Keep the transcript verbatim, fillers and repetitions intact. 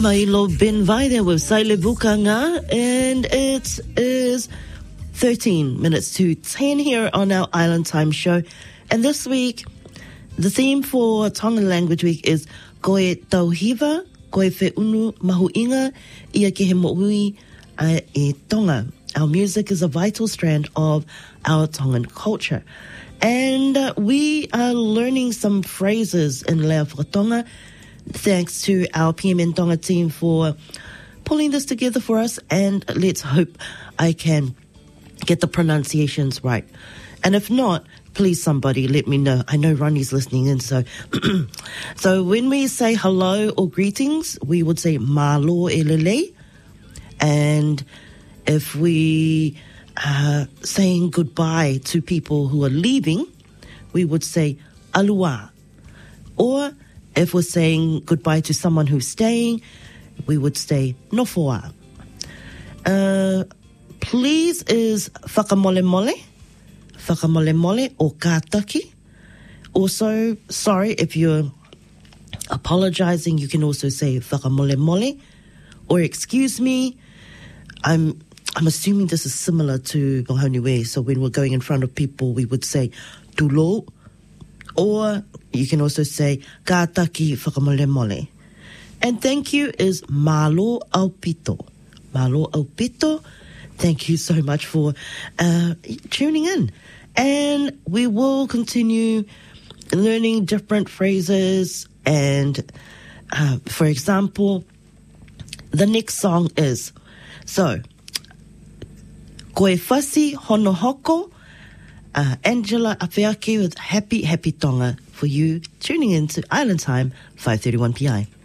Mailo bin vai there with Saile Bukanga, and it is thirteen minutes to ten here on our Island Time show. And this week, the theme for Tongan Language Week is Koe Tauhiva, Koe Feunu Mahuinga, Ia ke he mo'ui e Tonga. Our music is a vital strand of our Tongan culture. And uh, we are learning some phrases in Lea Whakatonga. Thanks to our P M N Tonga team for pulling this together for us, and let's hope I can get the pronunciations right. And if not, please somebody let me know. I know Ronnie's listening in, so so when we say hello or greetings, we would say malo e lele. And if we are saying goodbye to people who are leaving, we would say alua. Or if we're saying goodbye to someone who's staying, we would say nofoa. Uh, please is whakamole mole, whakamole mole or kātaki. Also, sorry, if you're apologizing, you can also say whakamole mole or excuse me. I'm I'm assuming this is similar to Mahoniwe, so when we're going in front of people, we would say tulo. Or you can also say kātaki whakamole mole. And thank you is malo aupito. Malo aupito. Thank you so much for uh, tuning in. And we will continue learning different phrases. And uh, for example, the next song is, so, Koe Whasi Hono Hoko, Uh, Angela Apeake with Happy Happy Tonga for you tuning in to Island Time, five thirty-one p m